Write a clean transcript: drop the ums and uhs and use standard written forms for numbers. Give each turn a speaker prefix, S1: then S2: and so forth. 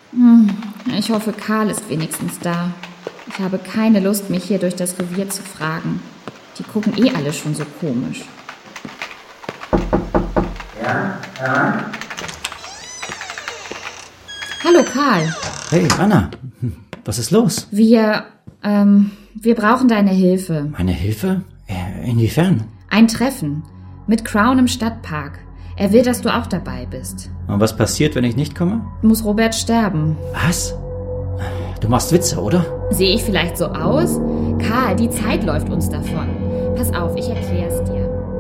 S1: Ich hoffe, Karl ist wenigstens da. Ich habe keine Lust, mich hier durch das Revier zu fragen. Die gucken alle schon so komisch.
S2: Ja, herein.
S1: Hallo, Karl.
S3: Hey, Anna. Was ist los?
S1: Wir brauchen deine Hilfe.
S3: Meine Hilfe? Inwiefern?
S1: Ein Treffen. Mit Crown im Stadtpark. Er will, dass du auch dabei bist.
S3: Und was passiert, wenn ich nicht komme?
S1: Muss Robert sterben.
S3: Was? Du machst Witze, oder?
S1: Sehe ich vielleicht so aus? Karl, die Zeit läuft uns davon. Pass auf, ich erklär's dir.